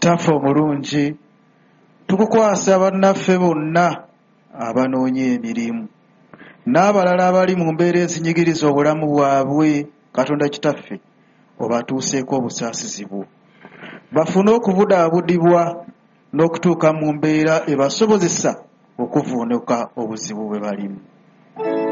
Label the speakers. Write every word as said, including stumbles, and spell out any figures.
Speaker 1: kitaffe omulungi, tukukwasa bannaffe bonna abanoonya emirimu n'abalala abali mu mbeera ezinyigiriza obulamu bwabwe. Katonda kitaffe obatuuseeko obusaasizi bwo, bafune okubudaabudibwa n'okutuuka mu mbeera ebasobozesa okuvuunuka obuzibu bwe balimu.